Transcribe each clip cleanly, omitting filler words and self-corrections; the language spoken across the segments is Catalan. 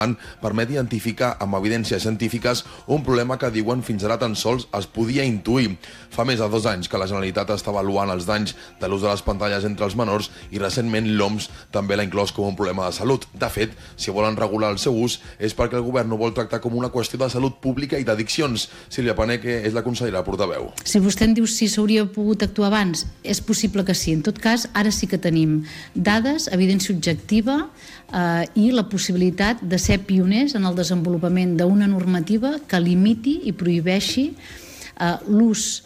permet identificar amb evidències científiques un problema que diuen fins ara tan sols es podia intuir. Fa més de 2 anys que la Generalitat està avaluant els danys de l'ús de les pantalles entre els menors i recentment l'OMS també l'ha inclòs com un problema de salut. De fet, si volen regular el seu ús és perquè el govern no vol tractar com una qüestió de salut pública i d'addiccions. Sílvia Paneque és la consellera portaveu. Si vostè em diu si s'hauria pogut actuar abans, és possible que sí. En tot cas, ara sí que tenim dades, evidència objectiva i la possibilitat de ser pioners en el desenvolupament d'una normativa que limiti i prohibeixi l'ús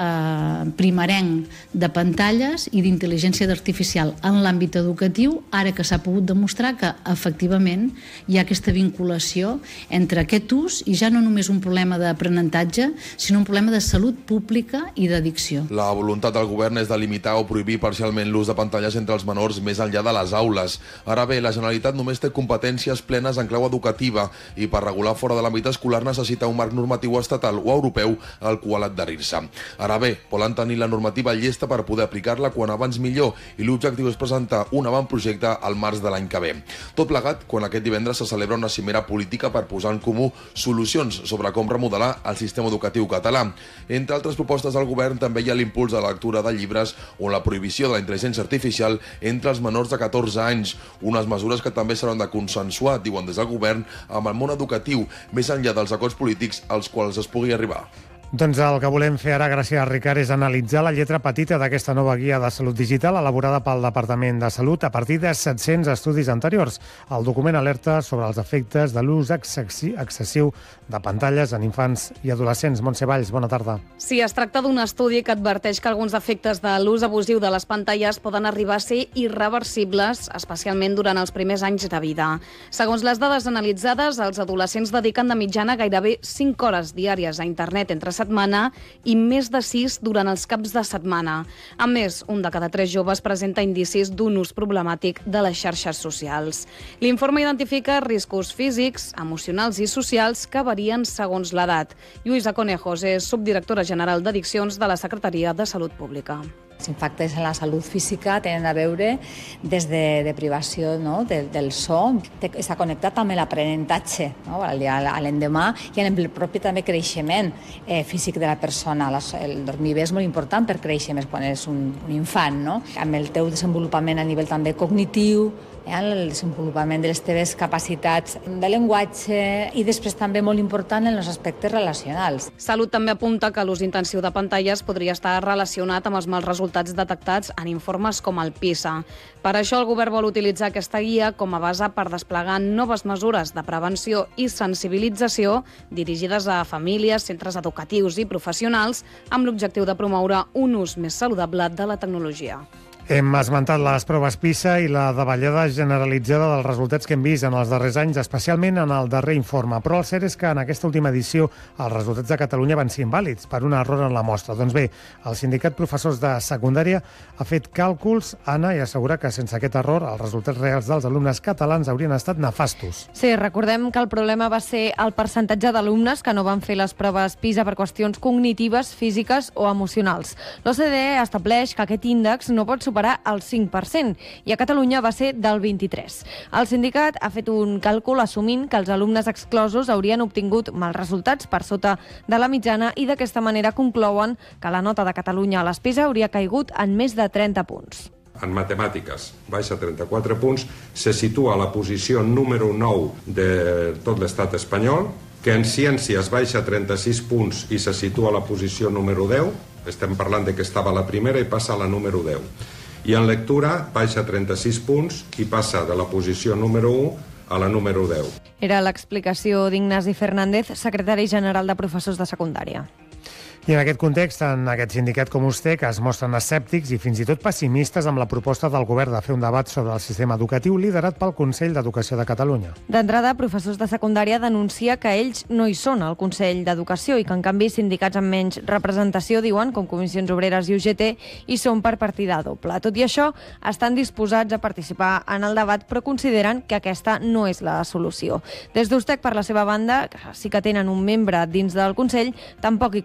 primerenc de pantalles i d'intel·ligència artificial en l'àmbit educatiu, ara que s'ha pogut demostrar que efectivament hi ha aquesta vinculació entre aquest ús i ja no només un problema d'aprenentatge, sinó un problema de salut pública i d'addicció. La voluntat del govern és de limitar o prohibir parcialment l'ús de pantalles entre els menors més enllà de les aules. Ara bé, la Generalitat només té competències plenes en clau educativa i per regular fora de l'àmbit escolar necessita un marc normatiu estatal o europeu al qual adherir-se. Ara bé, volen tenir la normativa llesta per poder aplicar-la quan abans millor i l'objectiu és presentar un avantprojecte al març de l'any que ve. Tot plegat, quan aquest divendres se celebra una cimera política per posar en comú solucions sobre com remodelar el sistema educatiu català. Entre altres propostes del govern també hi ha l'impuls de la lectura de llibres o la prohibició de la intel·ligència artificial entre els menors de 14 anys, unes mesures que també seran de consensuar, diuen des del govern, amb el món educatiu, més enllà dels acords polítics als quals es pugui arribar. Doncs el que volem fer ara, gràcies a Ricard, és analitzar la lletra petita d'aquesta nova guia de salut digital elaborada pel Departament de Salut a partir de 700 estudis anteriors. El document alerta sobre els efectes de l'ús excessiu de pantalles en infants i adolescents. Montse Valls, bona tarda. Sí, es tracta d'un estudi que adverteix que alguns efectes de l'ús abusiu de les pantalles poden arribar a ser irreversibles, especialment durant els primers anys de vida. Segons les dades analitzades, els adolescents dediquen de mitjana gairebé 5 hores diàries a internet entre setmana i més de 6 durant els caps de setmana. A més, un de cada 3 joves presenta indicis d'un ús problemàtic de les xarxes socials. L'informe identifica riscos físics, emocionals i socials que varien segons l'edat. Lluïsa Conejos és subdirectora general d'Addiccions de la Secretaria de Salut Pública. Els impactes en la salut física tenen a veure des de privació, no? del son, està connectat amb l'aprenentatge, no? A l'endemà i amb el propi també creixement físic de la persona. El dormir bé és molt important per créixer més quan és un infant, no? Amb el teu desenvolupament a nivell també cognitiu, el desenvolupament de les teves capacitats de llenguatge i després també molt important en els aspectes relacionals. Salut també apunta que l'ús intensiu de pantalles podria estar relacionat amb els mals resultats detectats en informes com el PISA. Per això el govern vol utilitzar aquesta guia com a base per desplegar noves mesures de prevenció i sensibilització dirigides a famílies, centres educatius i professionals amb l'objectiu de promoure un ús més saludable de la tecnologia. Hem esmentat les proves PISA i la davallada generalitzada dels resultats que hem vist en els darrers anys, especialment en el darrer informe. Però el cert és que en aquesta última edició els resultats de Catalunya van ser invàlids per un error en la mostra. Doncs bé, el sindicat professors de secundària ha fet càlculs, Anna, i assegura que sense aquest error els resultats reals dels alumnes catalans haurien estat nefastos. Sí, recordem que el problema va ser el percentatge d'alumnes que no van fer les proves PISA per qüestions cognitives, físiques o emocionals. L'OCDE estableix que aquest índex no pot superar el 5% i a Catalunya va ser del 23%. El sindicat ha fet un càlcul assumint que els alumnes exclosos haurien obtingut mals resultats per sota de la mitjana i d'aquesta manera conclouen que la nota de Catalunya a les PISA hauria caigut en més de 30 punts. En matemàtiques baixa 34 punts, se situa a la posició número 9 de tot l'estat espanyol, que en ciències baixa 36 punts i se situa a la posició número 10, estem parlant de que estava a la primera i passa a la número 10. I en lectura baixa 36 punts i passa de la posició número 1 a la número 10. Era l'explicació d'Ignasi Fernández, secretari general de professors de secundària. I en aquest context, en aquest sindicat com vostè, que es mostren escèptics i fins i tot pessimistes amb la proposta del govern de fer un debat sobre el sistema educatiu liderat pel Consell d'Educació de Catalunya. D'entrada, professors de secundària denuncia que ells no hi són al Consell d'Educació i que, en canvi, sindicats amb menys representació, diuen, com Comissions Obreres i UGT, hi són per partida doble. Tot i això, estan disposats a participar en el debat, però consideren que aquesta no és la solució. Des d'USTEC, per la seva banda, que sí que tenen un membre dins del Consell, tampoc hi confien.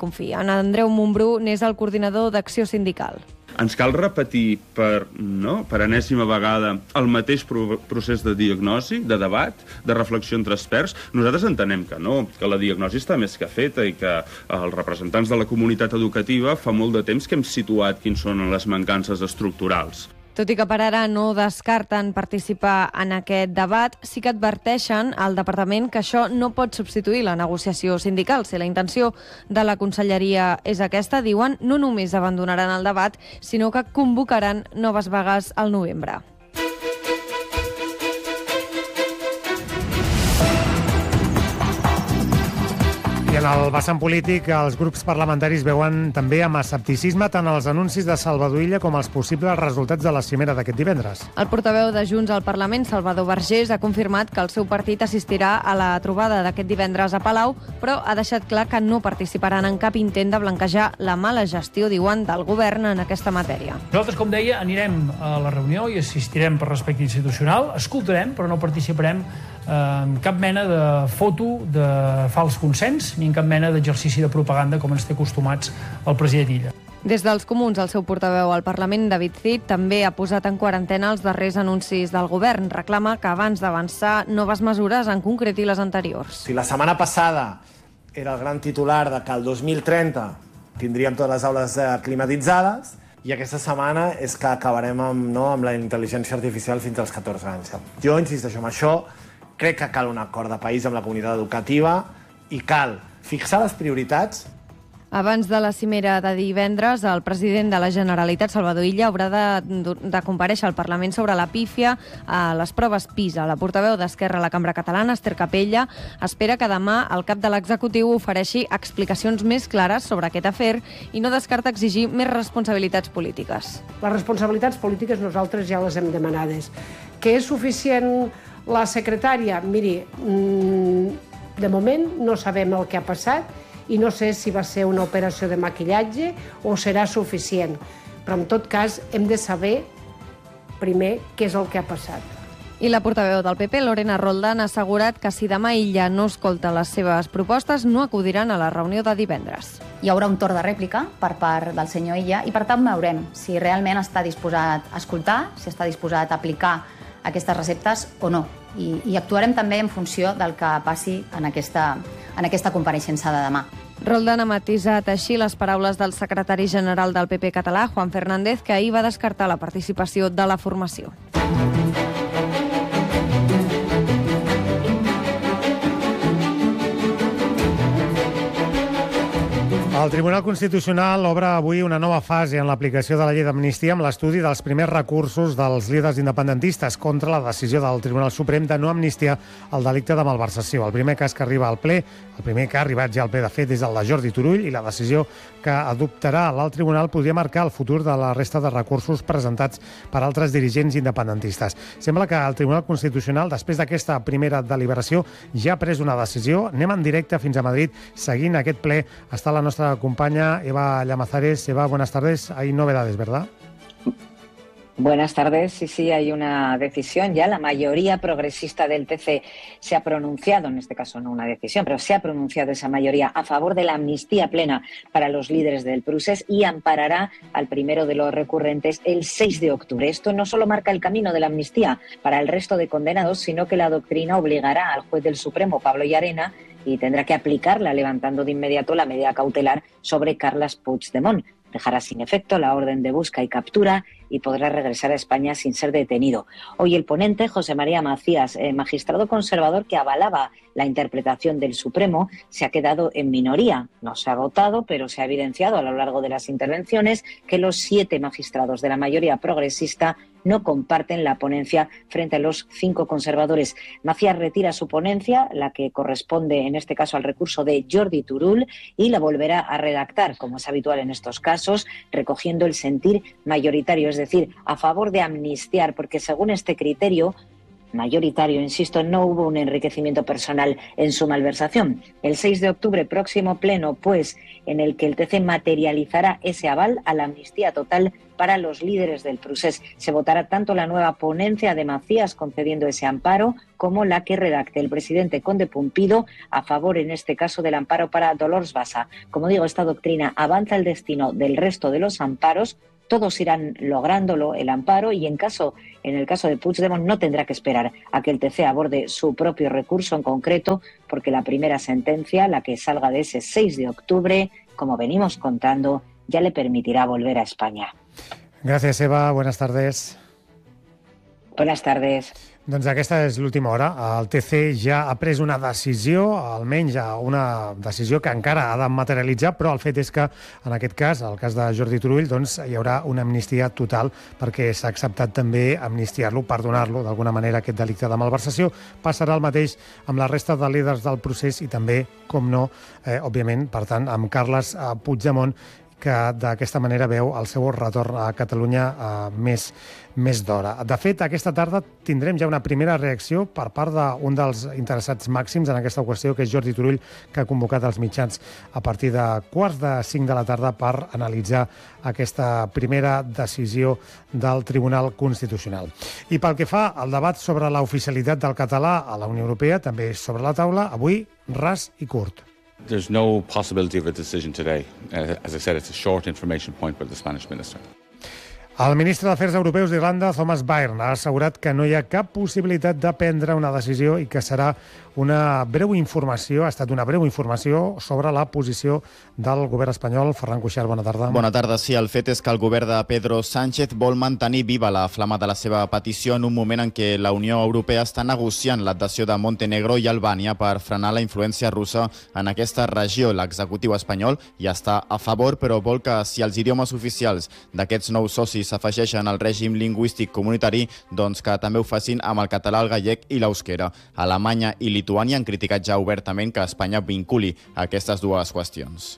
Joan Andreu Montbrú n'és el coordinador d'Acció Sindical. Ens cal repetir per enèsima vegada el mateix procés de diagnosi, de debat, de reflexió entre experts. Nosaltres entenem que no, que la diagnosi està més que feta i que els representants de la comunitat educativa fa molt de temps que hem situat quins són les mancances estructurals. Tot i que per ara no descarten participar en aquest debat, sí que adverteixen al departament que això no pot substituir la negociació sindical. Si la intenció de la conselleria és aquesta, diuen, no només abandonaran el debat, sinó que convocaran noves vagues al novembre. I en el vessant polític, els grups parlamentaris veuen també amb escepticisme tant els anuncis de Salvador Illa com els possibles resultats de la cimera d'aquest divendres. El portaveu de Junts al Parlament, Salvador Vergés, ha confirmat que el seu partit assistirà a la trobada d'aquest divendres a Palau, però ha deixat clar que no participaran en cap intent de blanquejar la mala gestió, diuen, del govern en aquesta matèria. Nosaltres, com deia, anirem a la reunió i assistirem per respecte institucional, escoltarem, però no participarem en cap mena de foto de fals consens ni en cap mena d'exercici de propaganda com ens té acostumats el president Illa. Des dels Comuns, el seu portaveu al Parlament, David Cid, també ha posat en quarantena els darrers anuncis del govern. Reclama que abans d'avançar noves mesures en concreti les anteriors. Si la setmana passada era el gran titular de que el 2030 tindríem totes les aules climatitzades, i aquesta setmana és que acabarem amb la intel·ligència artificial fins als 14 anys. Jo insisteixo en això, crec que cal un acord de país amb la comunitat educativa i cal fixar les prioritats. Abans de la cimera de divendres, el president de la Generalitat, Salvador Illa, haurà de comparèixer al Parlament sobre la pífia a les proves PISA. La portaveu d'Esquerra a la Cambra Catalana, Esther Capella, espera que demà el cap de l'executiu ofereixi explicacions més clares sobre aquest afer i no descarta exigir més responsabilitats polítiques. Les responsabilitats polítiques nosaltres ja les hem demanades. Que és suficient la secretària? Miri, de moment no sabem el que ha passat i no sé si va ser una operació de maquillatge o serà suficient. Però en tot cas hem de saber primer què és el que ha passat. I la portaveu del PP, Lorena Roldán, ha assegurat que si demà Illa no escolta les seves propostes, no acudiran a la reunió de divendres. Hi haurà un torn de rèplica per part del senyor Illa i per tant veurem si realment està disposat a escoltar, si està disposat a aplicar aquestes receptes o no. I actuarem també en funció del que passi en aquesta compareixença de demà. Roldán ha matisat així les paraules del secretari general del PP català, Juan Fernández, que ahir va descartar la participació de la formació. El Tribunal Constitucional obre avui una nova fase en l'aplicació de la llei d'amnistia amb l'estudi dels primers recursos dels líders independentistes contra la decisió del Tribunal Suprem de no amnistiar el delicte de malversació. El primer cas que arriba al ple, el primer que ha arribat ja al ple de fet és el de Jordi Turull i la decisió que adoptarà l'alt tribunal podria marcar el futur de la resta de recursos presentats per altres dirigents independentistes. Sembla que el Tribunal Constitucional, després d'aquesta primera deliberació, ja ha pres una decisió. Anem en directe fins a Madrid, seguint aquest ple. Està la nostra compañera Eva Llamazares. Eva, buenas tardes. Hay novedades, ¿verdad? Buenas tardes. Sí, hay una decisión ya. La mayoría progresista del TC se ha pronunciado, en este caso no una decisión, pero se ha pronunciado esa mayoría a favor de la amnistía plena para los líderes del Prusés y amparará al primero de los recurrentes el 6 de octubre. Esto no solo marca el camino de la amnistía para el resto de condenados, sino que la doctrina obligará al juez del Supremo, Pablo Llarena, y tendrá que aplicarla levantando de inmediato la medida cautelar sobre Carles Puigdemont. Dejará sin efecto la orden de busca y captura y podrá regresar a España sin ser detenido. Hoy el ponente, José María Macías, magistrado conservador que avalaba la interpretación del Supremo, se ha quedado en minoría. No se ha votado, pero se ha evidenciado a lo largo de las intervenciones que los 7 magistrados de la mayoría progresista no comparten la ponencia frente a los 5 conservadores. Macías retira su ponencia, la que corresponde en este caso al recurso de Jordi Turull, y la volverá a redactar, como es habitual en estos casos, recogiendo el sentir mayoritario, es decir, a favor de amnistiar, porque según este criterio, mayoritario, insisto, no hubo un enriquecimiento personal en su malversación. El 6 de octubre, próximo pleno, pues, en el que el TC materializará ese aval a la amnistía total para los líderes del procés. Se votará tanto la nueva ponencia de Macías concediendo ese amparo como la que redacte el presidente Conde Pumpido a favor, en este caso, del amparo para Dolors Bassa. Como digo, esta doctrina avanza el destino del resto de los amparos. Todos irán lográndolo, el amparo, y en el caso de Puigdemont no tendrá que esperar a que el TC aborde su propio recurso en concreto, porque la primera sentencia, la que salga de ese 6 de octubre, como venimos contando, ya le permitirá volver a España. Gràcies, Eva. Buenas tardes. Buenas tardes. Doncs aquesta és l'última hora. El TC ja ha pres una decisió, almenys una decisió que encara ha de materialitzar, però el fet és que, en aquest cas, el cas de Jordi Turull, doncs, hi haurà una amnistia total perquè s'ha acceptat també amnistiar-lo, perdonar-lo d'alguna manera aquest delicte de malversació. Passarà el mateix amb la resta de líders del procés i també, com no, òbviament, per tant, amb Carles Puigdemont, que d'aquesta manera veu el seu retorn a Catalunya més d'hora. De fet, aquesta tarda tindrem ja una primera reacció per part d'un dels interessats màxims en aquesta qüestió, que és Jordi Turull, que ha convocat els mitjans a partir de 4:45 de la tarda per analitzar aquesta primera decisió del Tribunal Constitucional. I pel que fa al debat sobre la oficialitat del català a la Unió Europea, també sobre la taula, avui ras i curt. There's no possibility of a decision today. As I said, it's a short information point by the Spanish minister. El ministre d'Afers Europeus d'Irlanda, Thomas Byrne, ha assegurat que no hi ha cap possibilitat de prendre una decisió i que serà una breu informació, ha estat una breu informació sobre la posició del govern espanyol. Ferran Cuixart, bona tarda. Bona tarda. Sí, el fet és que el govern de Pedro Sánchez vol mantenir viva la flama de la seva petició en un moment en què la Unió Europea està negociant l'adhesió de Montenegro i Albània per frenar la influència russa en aquesta regió. L'executiu espanyol hi està a favor, però vol que si els idiomes oficials d'aquests nous socis s'afegeixen al règim lingüístic comunitari, doncs que també ho facin amb el català, el gallec i l'euskera. Alemanya i Lituània han criticat ja obertament que Espanya vinculi aquestes dues qüestions.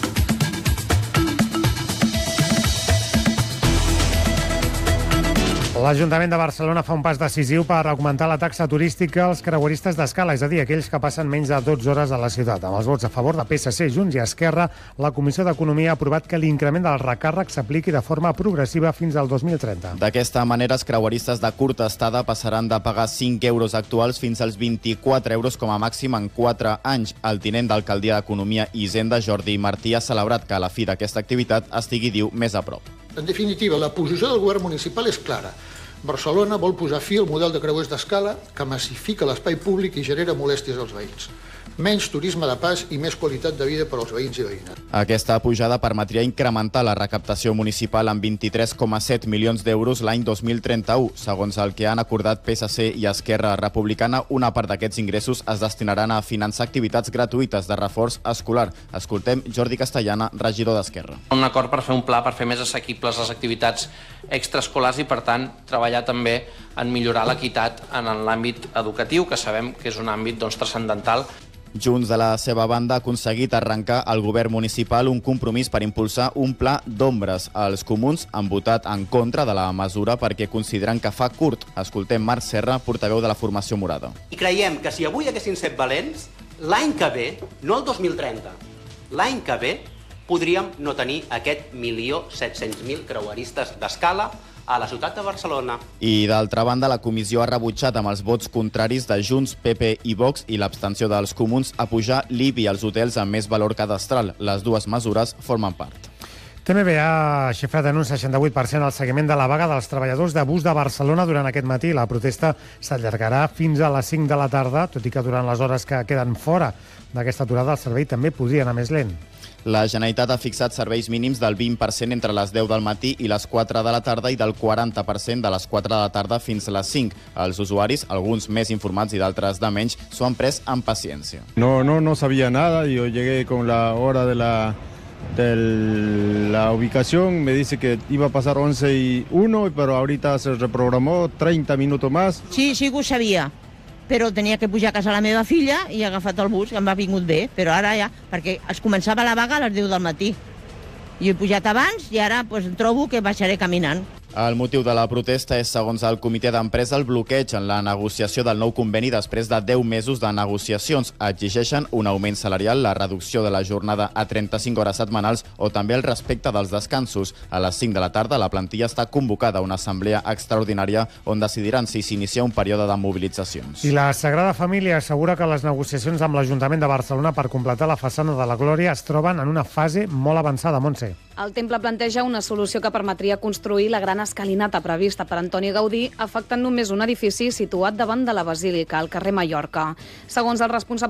L'Ajuntament de Barcelona fa un pas decisiu per augmentar la taxa turística als creueristes d'escala, és a dir, aquells que passen menys de 12 hores a la ciutat. Amb els vots a favor de PSC, Junts i Esquerra, la Comissió d'Economia ha aprovat que l'increment del recàrrec s'apliqui de forma progressiva fins al 2030. D'aquesta manera, els creueristes de curta estada passaran de pagar 5 euros actuals fins als 24 euros com a màxim en 4 anys. El tinent d'Alcaldia d'Economia i Hisenda, Jordi Martí, ha celebrat que a la fi d'aquesta activitat estigui, diu, més a prop. En definitiva, la posició del govern municipal és clara. Barcelona vol posar fi al model de creuers d'escala que massifica l'espai públic i genera molèsties als veïns. Menys turisme de pas i més qualitat de vida per als veïns i veïnes. Aquesta pujada permetria incrementar la recaptació municipal en 23,7 milions d'euros l'any 2031. Segons el que han acordat PSC i Esquerra Republicana, una part d'aquests ingressos es destinaran a finançar activitats gratuïtes de reforç escolar. Escoltem Jordi Castellana, regidor d'Esquerra. Un acord per fer un pla per fer més assequibles les activitats extraescolars i, per tant, treballar també en millorar l'equitat en l'àmbit educatiu, que sabem que és un àmbit transcendental. Junts, de la seva banda, ha aconseguit arrencar al govern municipal un compromís per impulsar un pla d'ombres. Els comuns han votat en contra de la mesura perquè consideren que fa curt. Escoltem Marc Serra, portaveu de la formació morada. I creiem que si avui haguessin set valents, l'any que ve, no el 2030, l'any que ve podríem no tenir aquest 1.700.000 creueristes d'escala a la ciutat de Barcelona. I, d'altra banda, la comissió ha rebutjat amb els vots contraris de Junts, PP i Vox i l'abstenció dels comuns a pujar l'IBI als hotels amb més valor cadastral. Les dues mesures formen part. TMB ha xifrat en un 68% el seguiment de la vaga dels treballadors de bus de Barcelona durant aquest matí. La protesta s'allargarà fins a les 5 de la tarda, tot i que durant les hores que queden fora d'aquesta aturada el servei també podria anar més lent. La Generalitat ha fixat serveis mínims del 20% entre les 10 del matí i les 4 de la tarda i del 40% de les 4 de la tarda fins a les 5. Els usuaris, alguns més informats i d'altres de menys, s'ho han pres amb paciència. No sabía nada. Yo llegué con la hora de la ubicación, me dice que iba a pasar 11:01, pero ahorita se reprogramó 30 minutos más. Sí que ho sabia, però tenia que pujar a casa la meva filla i he agafat el bus, que em va vingut bé, però ara ja, perquè es començava la vaga a les 10 del matí. Jo he pujat abans i ara em trobo que baixaré caminant. El motiu de la protesta és, segons el comitè d'empresa, el bloqueig en la negociació del nou conveni després de 10 mesos de negociacions. Exigeixen un augment salarial, la reducció de la jornada a 35 hores setmanals o també el respecte dels descansos. A les 5 de la tarda, la plantilla està convocada a una assemblea extraordinària on decidiran si s'inicia un període de mobilitzacions. I la Sagrada Família assegura que les negociacions amb l'Ajuntament de Barcelona per completar la façana de la Glòria es troben en una fase molt avançada, Montse. El temple planteja una solució que permetria construir la gran escalinata prevista per Antoni Gaudí, afectant només un edifici situat davant de la Basílica, al carrer Mallorca. Segons el responsable